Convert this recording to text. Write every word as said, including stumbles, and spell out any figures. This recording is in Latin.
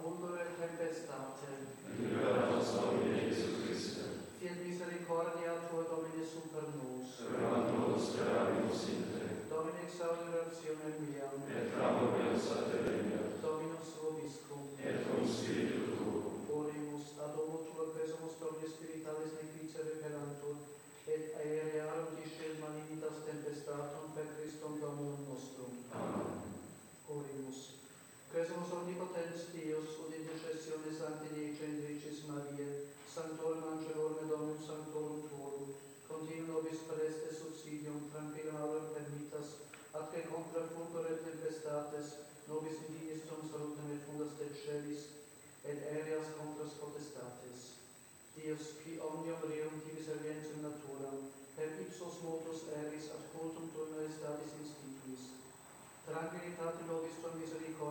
confundere tempestate. Libera nos Domine Iesu Christe. Fiat misericordia Tua, Domine, super nos. Sperabat nos speravimus in Te. Domine, exaudere rationem meam. Et clamor meus a Te veniat. Dominus vobiscum. Et cum spiritu Tuo. Orimus, ad domo Tua presumus Domine spiritualis nequice reperantur, et aerearum discel malignitas tempestatum per Christum Dominum nostrum. Amen. Orimus. Presumus omnipotens Deus, ut intercessione Sancti Dei Genericis Mariae, Sanctorum Angelorum et Dominum Sanctorum Tuorum, continuum nobis preste subsidium, tranquillum aurem permittas, atque contra fundere tempestates, nobis indinis tum salutem et fundas et celis, et aereas contras potestates. Deus, qui omnium rerum tibi servientium naturam, per ipsos motus eris ad cultum Tuum majestatis instituis. Tranquillitate nobis tua misericordia